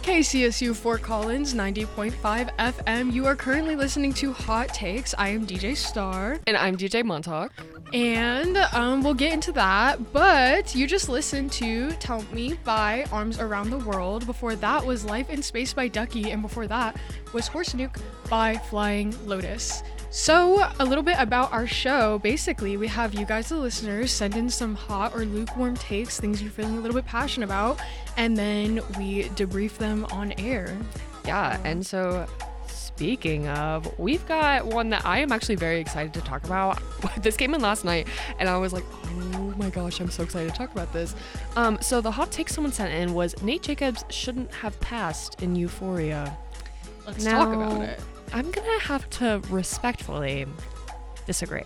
KCSU Fort Collins 90.5 FM. You are currently listening to Hot Takes. I am DJ Star. And I'm DJ Montauk. And we'll get into that. But you just listened to Tell Me by Arms Around the World. Before that was Life in Space by Ducky. And before that was Horse Nuke by Flying Lotus. So, a little bit about our show. Basically, we have you guys, the listeners, send in some hot or lukewarm takes, things you're feeling a little bit passionate about, and then we debrief them on air. Yeah, and so speaking of, we've got one that I am actually very excited to talk about. This came in last night, and I was like, oh my gosh, I'm so excited to talk about this. So the hot take someone sent in was Nate Jacobs shouldn't have passed in Euphoria. Let's talk about it. I'm gonna have to respectfully disagree.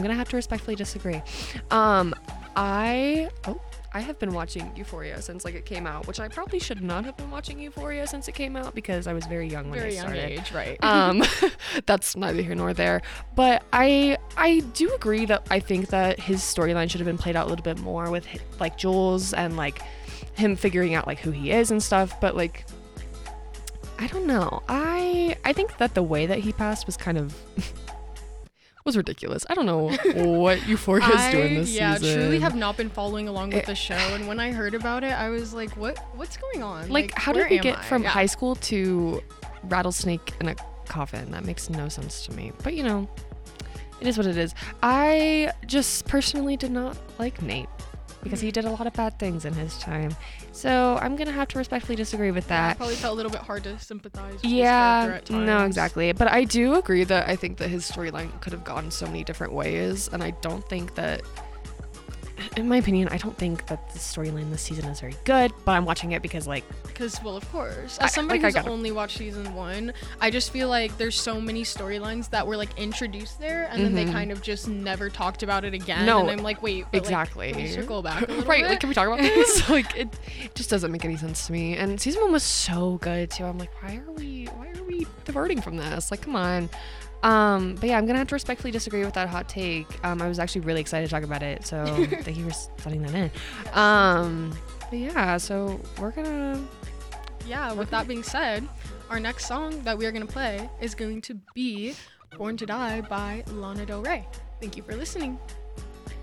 I have been watching Euphoria since it came out, which I probably should not have been watching Euphoria since it came out because I was very young when I started. Very young age, right? That's neither here nor there. But I do agree that I think that his storyline should have been played out a little bit more with Jules and him figuring out who he is and stuff. But I don't know. I think that the way that he passed was kind of was ridiculous. I don't know what Euphoria is doing this season. Yeah, truly have not been following along with the show. And when I heard about it, I was like, what's going on? How did we get from high school to rattlesnake in a coffin? That makes no sense to me. But it is what it is. I just personally did not like Nate because he did a lot of bad things in his time. So I'm going to have to respectfully disagree with that. Yeah, probably felt a little bit hard to sympathize with his character at times. No, exactly. But I do agree that I think that his storyline could have gone so many different ways. And I don't think that, in my opinion, I don't think that the storyline this season is very good. But I'm watching it because well, of course. As somebody who's only watched season 1, I just feel like there's so many storylines that were introduced there, and then they kind of just never talked about it again. No, and I'm like, wait, exactly. Can we circle back a little right? bit? Can we talk about this? It just doesn't make any sense to me. And season 1 was so good too. I'm like, why are we diverting from this? Come on. But yeah, I'm gonna have to respectfully disagree with that hot take. I was actually really excited to talk about it, so thank you for sending that in. But yeah, so we're gonna. Yeah, with that being said, our next song that we are gonna play is going to be "Born to Die" by Lana Del Rey. Thank you for listening.